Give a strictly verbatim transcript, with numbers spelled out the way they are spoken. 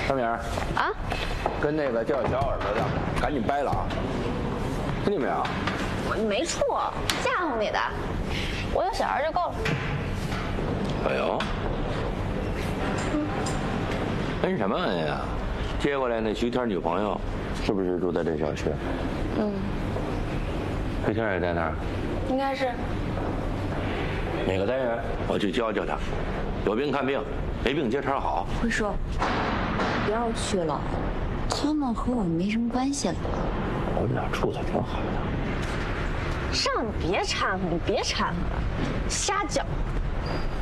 小敏儿啊， 跟那个叫小耳朵的赶紧掰了啊！听见没有？ 我没错，吓唬你的，我有小孩就够了。 哎呦，恩什么恩呀？接过来那徐天女朋友，是不是住在这小区？ 嗯， 徐天也在那儿。 应该是。 哪个单元？我去教教他。有病看病，没病接茬好。 辉叔，不要去了，他们和我没什么关系了。 我们俩处的挺好的。 上你别掺和，你别掺和了，瞎搅。